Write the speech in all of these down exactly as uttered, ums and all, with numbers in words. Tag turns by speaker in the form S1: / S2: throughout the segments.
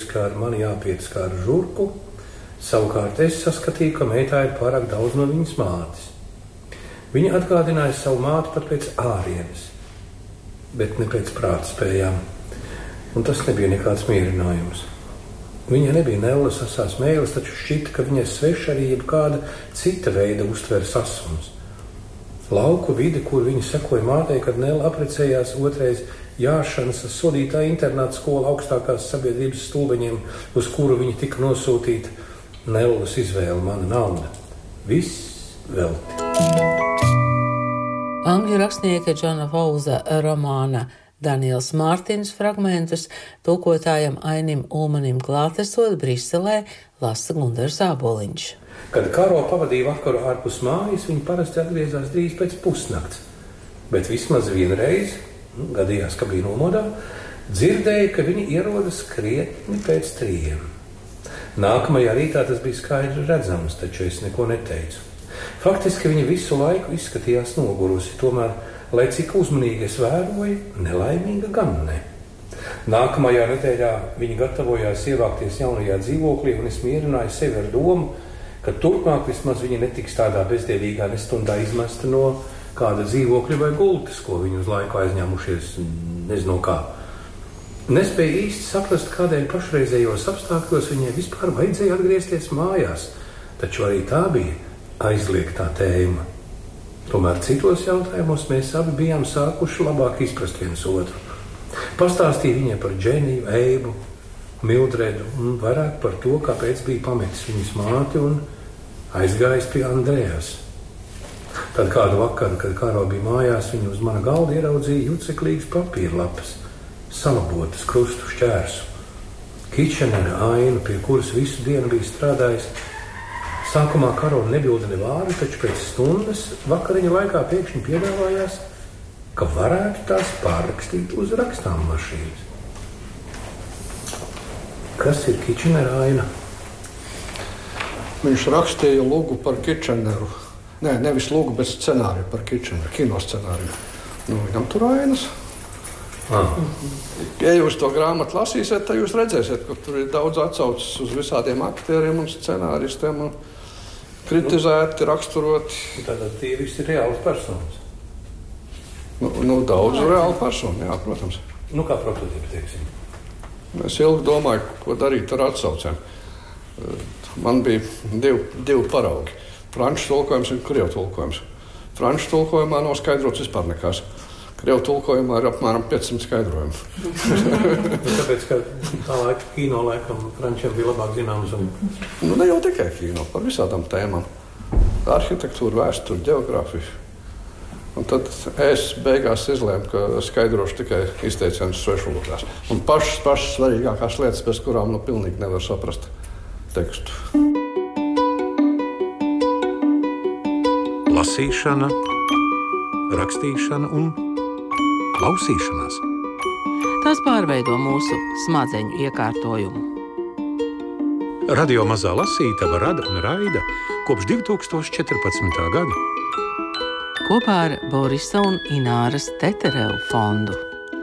S1: ka ar mani jāpiet kā ar žurku, savukārt es saskatīju, ka meitā ir pārāk daudz no viņas mātes. Viņa atgādināja savu māti pat pēc ārienes, bet ne pēc prātspējām, un tas nebija nekāds mierinājums. Viņa nebija Nellas asās mēlis, taču šķita, ka viņai sveša arī jebkāda cita veida uztveres asums. Lauku vide, kur viņa sekoja mātei, kad Nella aprecējās otrais Jāšanas sodītā internāta skola augstākās sabiedrības stulbeņiem, uz kuru viņa tika nosūtīta. Nellas izvēle, mana nauda. Viss velti.
S2: Angļu rakstnieka Džona Fauza romāna Daniels Mārtins fragmentus tulkotājam Ainim Ulmanim klātesot Briselē lasa Gundars Āboliņš.
S1: Kad Karo pavadīja vakaru ārpus mājas, viņa parasti atgriezās drīz pēc pusnakts, bet vismaz vienreiz, nu, gadījās, ka bija nomodā, dzirdēja, ka viņi ierodas krietni pēc trījiem. Nākamajā rītā tas bija skaidri redzams, taču es neko neteicu. Faktiski viņa visu laiku izskatījās nogurusi, tomēr, lai cik uzmanīgi es vēroju, nelaimīga gan ne. Nākamajā nedēļā viņa gatavojās ievākties jaunajā dzīvoklī, un es mierināju sevi ar domu, ka turpmāk vismaz viņa netiks tādā bezdievīgā nestundā izmesta no kāda dzīvokļa vai gultas, ko viņa uz laiku aizņēmušies, nezinu kā. Nespēja īsti saprast, kādēļ pašreizējos apstākļos viņai vispār vajadzēja atgriezties mājās, taču arī tā bija aizliegtā tēma. Tomēr citos jautājumos mēs abi bijām sākuši labāk izprast viens otru. Pastāstīja viņai par Dženiju, Eibu, Mildredu un vairāk par to, kāpēc bija pametis viņas māti un aizgājis pie Andrejas. Tad kādu vakaru, kad Karo bija mājās, viņa uz mana galda ieraudzīja juceklīgas papīrlapas, salabotas krustu šķērsu, Kitchenera ainu, pie kuras visu dienu bija strādājis. Sākumā Karo nebilda ne vārdu, taču pēc stundas vakariņa laikā pēkšņi piedāvājās, ka varētu tās pārrakstīt uz rakstām mašīnas. Kas ir Kitchenera aina?
S3: Viņš rakstīja lūgu par Kitcheneru. Nē, nevis lūgu, bet scenāriju par Kitcheneru, kino scenāriju. Nu, viņam tur ainas.
S1: Ah.
S3: Ja jūs to grāmatu lasīsiet, tad jūs redzēsiet, ka tur ir daudz atsauces uz visādiem aktieriem un scenāristiem un kritizēti, raksturoti.
S1: Tātad tie visi ir reāls personas.
S3: Nu, nu daudz reāli personu, jā, protams.
S1: Nu, kā prototipi, teiksim.
S3: Es ilgi domāju, ko darīt ar atsaucēm. Man bija divi, divi paraugi. Franču tulkojums un krievu tulkojums. Franču tulkojumā nav skaidrots vispār nekās. Krievu tulkojumā ir apmēram piecsimt skaidrojumu.
S1: Tāpēc, ka tā laika kino laikam frančiem bija labāk zināms. Un...
S3: Nu, ne jau tikai kino, par visādām tēmām. Arhitektūra, vēsture, geogrāfija. Un tad es beigās izlēmu, ka skaidrošu tikai izteicienus svešvalodās. Un pašas, pašas svarīgākās lietas, bez kurām nu pilnīgi nevar saprast tekstu.
S4: Lasīšana, rakstīšana un klausīšanās.
S2: Tas pārveido mūsu smadzeņu iekārtojumu.
S4: Radio Mazā Lasītava rada un raida kopš divi tūkstoši četrpadsmitā gada.
S2: Kopā ar Borisa un Ināras Teterevu fondu.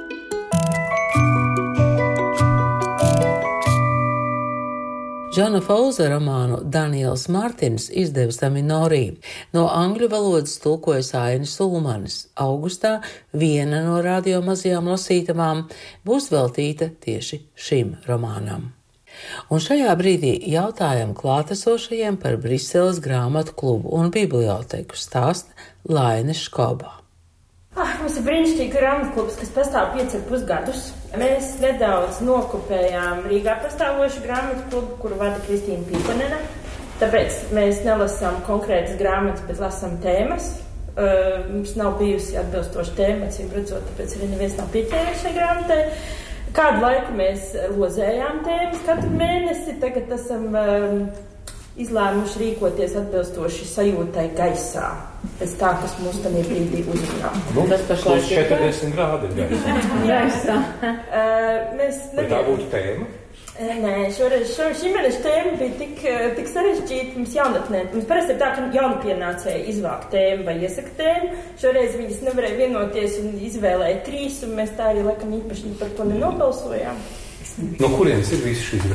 S2: Džona Fauza romānu Daniels Mārtins izdevis Aminorī. No angļu valodas tulkojas Ainis Ulmanis. Augustā viena no radio mazajām lasītavām būs veltīta tieši šim romānam. Un šajā brīdī jautājam klātesošajiem par Briseles grāmatu klubu un biblioteku stāsta Laine Škoba.
S5: Ah, mums ir brīnišķīgi grāmatu klubs, kas pastāv pieci ar pus gadus. Mēs nedaudz nokopējām Rīgā pastāvošu grāmatu klubu, kuru vada Kristīna Pīkonena. Tāpēc mēs nelasām konkrētas grāmatas, bet lasām tēmas. Uh, mums nav bijusi atbilstoša tēma, acīm redzot, tāpēc arī neviens nav pieķēries šai grāmatai. Kādu laiku mēs lozējām tēmas katru mēnesi, tagad esam um, izlēmuši rīkoties atbilstoši sajūtai gaisā. Pēc tā, kas mums tam ir brīdī uzrunā.
S1: Nu, tas pašlaik ir četrdesmit grādi gaisā.
S5: gaisā. uh, mēs
S1: Vai tā būtu tēma?
S5: Nē, šoreiz, šo, šī mēneša tēma bija tik, tik sarežģīta mums jaunatnē. Mums parasti ir tā, ka jaunapienācēji izvāk tēmu vai iesaka tēmu. Šoreiz viņas nevarēja vienoties un izvēlēja trīs, un mēs tā arī laikam īpaši par ko nenobalsojām.
S1: No kurienes ir visi šīs